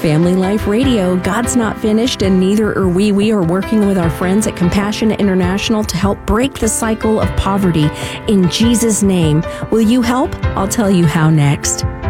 Family Life Radio, God's not finished, and neither are we. We are working with our friends at Compassion International to help break the cycle of poverty in Jesus' name. Will you help? I'll tell you how next.